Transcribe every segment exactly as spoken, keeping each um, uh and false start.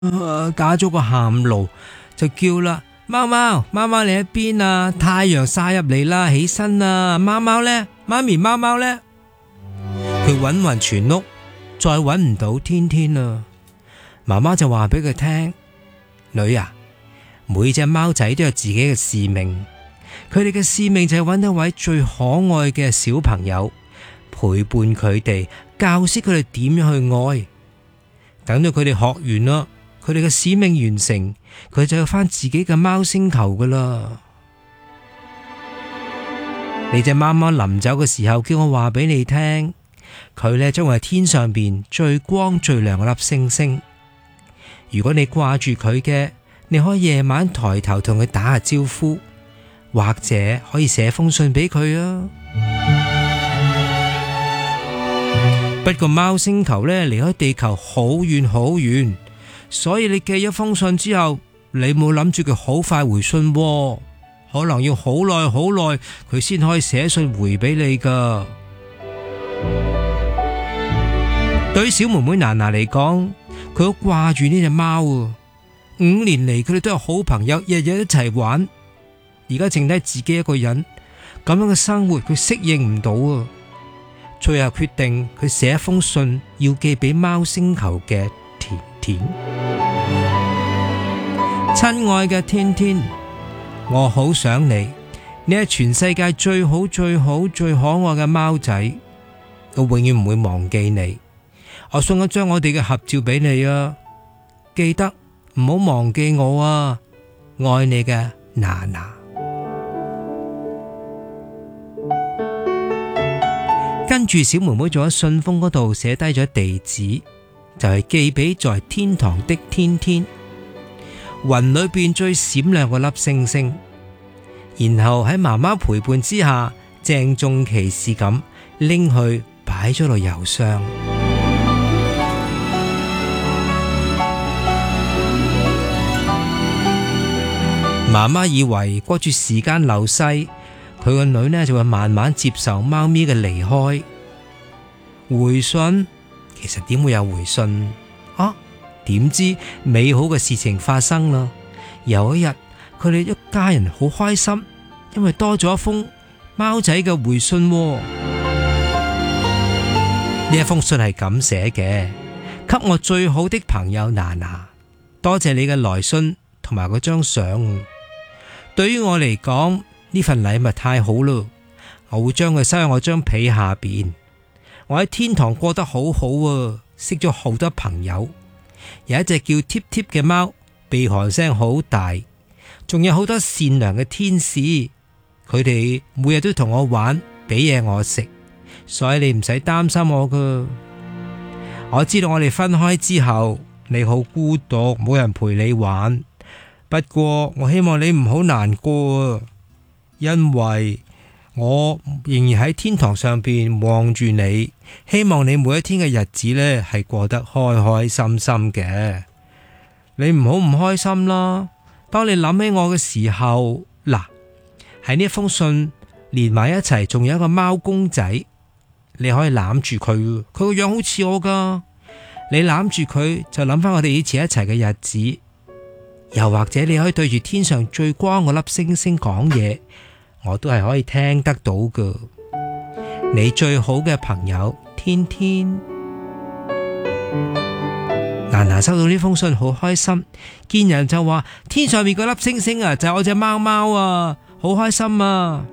呃打咗個喊路，就叫啦：貓貓，貓貓你喺邊啊？太陽曬入嚟啦，起身啦！貓貓呢？媽咪，貓貓呢？佢搵勻全屋，再搵唔到天天啦。媽媽就話俾佢聽：女啊，每隻貓仔都有自己嘅使命，佢哋嘅使命就係搵一位最可愛嘅小朋友，陪伴佢哋，教識佢哋點樣去愛。等到佢哋學完啦，佢哋嘅使命完成，佢就要返自己嘅貓星球噶啦。你隻貓貓臨走嘅時候，叫我話俾你聽，佢呢將會係天上邊最光最亮嘅粒星星。如果你掛住佢嘅，你可以夜晚抬頭同佢打下招呼，或者可以寫封信俾佢啊。不過貓星球呢離開地球好遠好遠，所以你寄咗封信之後，你冇諗住佢好快回信喎，可能要好耐好耐佢先可以寫信回俾你噶。對於小妹妹娜娜嚟講，佢好掛住呢隻貓啊！五年嚟佢哋都係好朋友，日日一齊玩。而家剩低自己一個人，咁樣嘅生活佢適應唔到啊！最後決定佢寫一封信要寄俾貓星球嘅甜甜。親愛嘅天天，我好想你，你係全世界最好最好最可愛嘅貓仔，我永遠唔會忘記你。我送一張我哋嘅合照俾你啊，記得唔好忘記我啊！愛你嘅娜娜。跟住小妹妹仲喺信封嗰度寫低咗地址，就係寄俾在天堂的天天，雲裏邊最閃亮嗰粒星星。然後喺媽媽陪伴之下，鄭重其事咁拎去擺咗落郵箱。媽媽以為掛住時間流逝，佢個女呢就會慢慢接受貓咪嘅離開。回信其實點會有回信啊？點知美好嘅事情發生啦！有一日，佢哋一家人好開心，因為多咗一封貓仔嘅回信。呢一封信係咁寫嘅：給我最好的朋友娜娜，多謝你嘅來信同埋嗰張相。對於我嚟講，呢份禮物太好咯，我會將佢收喺我張被下邊。我喺天堂過得好好啊，識咗好多朋友，有一隻叫貼貼嘅貓，鼻鼾聲好大，仲有好多善良嘅天使，佢哋每日都同我玩，俾嘢我食，所以你唔使擔心我噶。我知道我哋分開之後，你好孤獨，冇人陪你玩。不過我希望你唔好難過啊，因為我仍然喺天堂上邊望住你，希望你每一天嘅日子呢係過得開開心心嘅。你唔好唔開心啦。當你諗起我嘅時候，嗱，喺呢一封信連埋一齊，仲有一個貓公仔，你可以攬住佢，佢個樣好似我噶。你攬住佢就諗翻我哋以前一齊嘅日子。又或者你可以對住天上最光嗰粒星星講嘢，我都係可以聽得到噶。你最好嘅朋友天天。娜娜收到呢封信好開心，見人就話天上面嗰粒星星啊，就係我隻貓貓啊，好開心啊！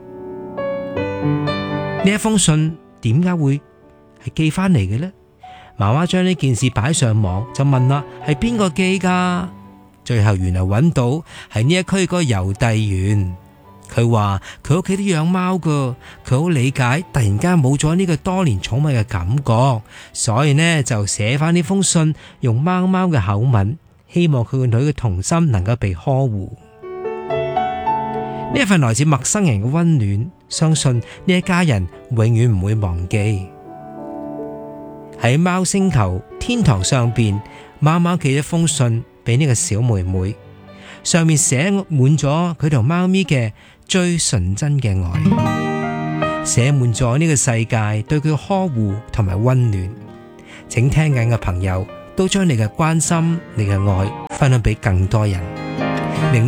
呢一封信點解會係寄翻嚟嘅呢？媽媽將呢件事擺上網，就問啦，係邊個寄噶？最後原來揾到係呢一區個郵遞員，佢話佢屋企都養貓噶，佢好理解突然間冇咗呢個多年寵物嘅感覺，所以呢就寫翻呢封信，用貓貓嘅口吻，希望佢個女嘅童心能夠被呵護。呢一份來自陌生人嘅溫暖，相信呢一家人永遠唔會忘記。喺貓星球天堂上邊，貓貓寄咗封信俾呢個小妹妹，上面寫滿咗佢同貓咪嘅最純真嘅愛，寫滿咗呢個世界對佢呵護同埋溫暖。請聽緊嘅朋友都將你嘅關心、你嘅愛分享俾更多人，令